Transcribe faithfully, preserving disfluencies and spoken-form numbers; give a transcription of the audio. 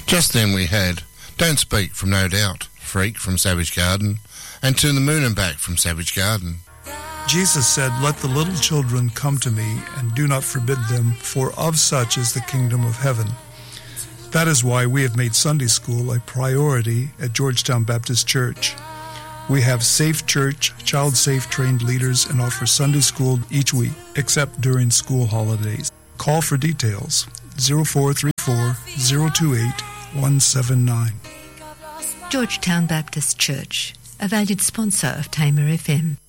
Just then we had Don't Speak from No Doubt, Freak from Savage Garden, and To the Moon and Back from Savage Garden. Jesus said, "Let the little children come to me, and do not forbid them, for of such is the kingdom of heaven." That is why we have made Sunday school a priority at Georgetown Baptist Church. We have Safe Church, child-safe trained leaders, and offer Sunday school each week, except during school holidays. Call for details, zero four three four, zero two eight, one seven nine. Georgetown Baptist Church, a valued sponsor of Tamer F M.